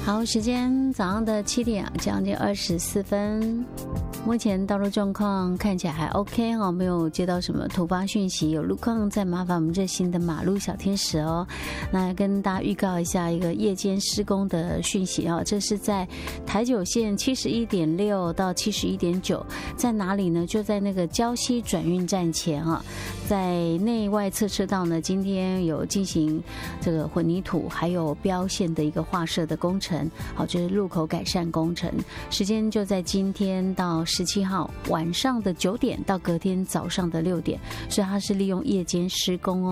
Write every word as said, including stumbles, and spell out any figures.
好，时间早上的七点将近二十四分，目前道路状况看起来还 OK 哦，没有接到什么突发讯息。有路况再麻烦我们热心的马路小天使哦。那跟大家预告一下一个夜间施工的讯息哦，这是在台九线七十一点六到七十一点九，在哪里呢？就在那个礁溪转运站前啊，在内外侧车道呢，今天有进行这个混凝土还有标线的一个画设的工程。好，这、就是路口改善工程，时间就在今天到十七号晚上的九点到隔天早上的六点，所以它是利用夜间施工哦。